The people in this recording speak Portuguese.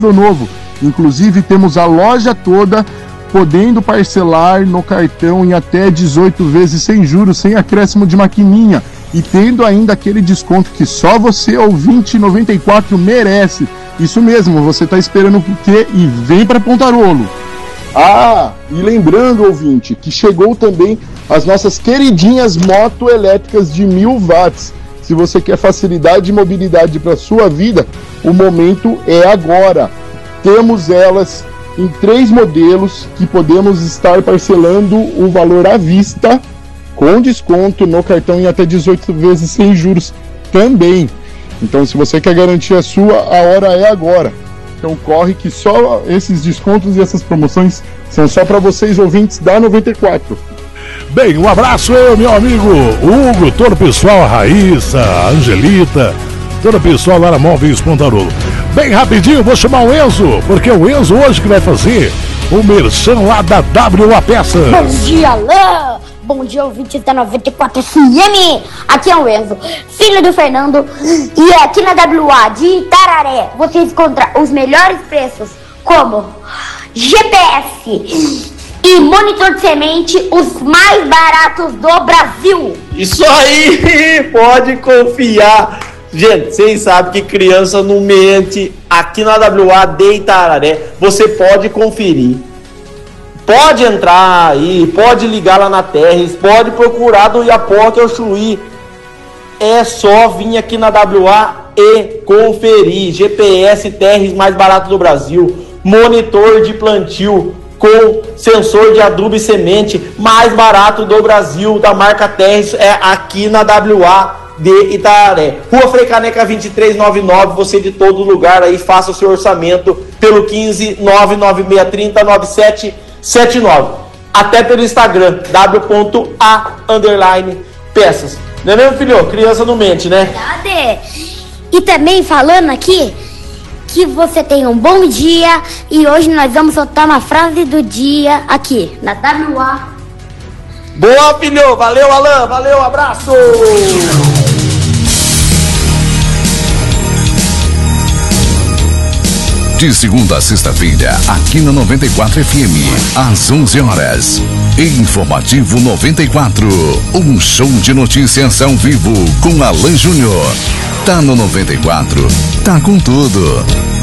novo. Inclusive temos a loja toda podendo parcelar no cartão em até 18 vezes sem juros, sem acréscimo de maquininha, e tendo ainda aquele desconto que só você, ouvinte 94, merece. Isso mesmo, você está esperando o quê? E vem para Pontarolo. Ah, e lembrando, ouvinte, que chegou também as nossas queridinhas moto elétricas de 1000 watts. Se você quer facilidade e mobilidade para sua vida, o momento é agora. Temos elas em 3 modelos que podemos estar parcelando o valor à vista, com desconto no cartão em até 18 vezes sem juros também. Então, se você quer garantir a sua, a hora é agora. Então corre que só esses descontos e essas promoções são só para vocês, ouvintes da 94. Bem, um abraço aí, meu amigo Hugo, todo o pessoal, a Raíssa, a Angelita, todo o pessoal lá na Móveis Pontarolo. Bem rapidinho, vou chamar o Enzo, porque é o Enzo hoje que vai fazer o merchan lá da WA Peças. Bom dia, Alain! Bom dia, ouvintes da 94 FM! Aqui é o Enzo, filho do Fernando, e aqui na WA de Itararé você encontra os melhores preços, como GPS e monitor de semente, os mais baratos do Brasil. Isso aí, pode confiar. Gente, vocês sabem que criança não mente. Aqui na WA de Itararé, você pode conferir. Pode entrar aí, pode ligar lá na Terres, pode procurar do Iapoque ao Chuí. É só vir aqui na WA e conferir. GPS Terres mais barato do Brasil, monitor de plantio com sensor de adubo e semente mais barato do Brasil, da marca Terres, é aqui na WA de Itararé. Rua Frei Caneca 2399, você de todo lugar aí, faça o seu orçamento pelo 15 99630 9779. Até pelo Instagram, w.a_peças. Não é mesmo, filho? Criança não mente, né? Verdade. E também falando aqui, que você tenha um bom dia, e hoje nós vamos soltar uma frase do dia aqui, na WA. Boa, filho! Valeu, Alain! Valeu, abraço! De segunda a sexta-feira, aqui na 94 FM, às 11 horas. Informativo 94, um show de notícias ao vivo com Alain Júnior. Tá no 94, tá com tudo.